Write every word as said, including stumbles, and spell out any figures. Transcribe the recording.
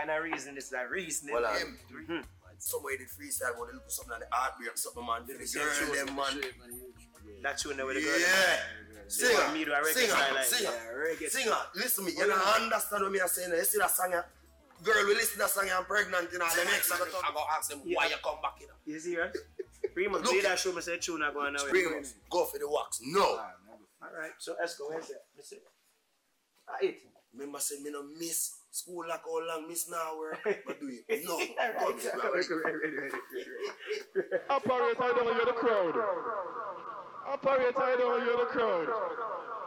kind of reason is that reasoning. Well, him. Mm-hmm. Somebody did freestyle, but they look something on the heartbreak, something man. Did the girl them man. That tune there with the girl. Yeah. Singer, singer, singer, singer, singer. Listen me, you don't understand what me are saying. You see that song, girl will listen to that song and pregnant, you know, the next I go ask them why you come back, you know. You see, right? Primo, play that show, me say tune not going now. Primo, go for the wax. No. Alright, so let's go. Where's it? Miss it. Ah, it. Remember say me no miss school like how long miss now work, but do it. No. Operator, I don't hear the crowd. Operator, I don't hear the crowd.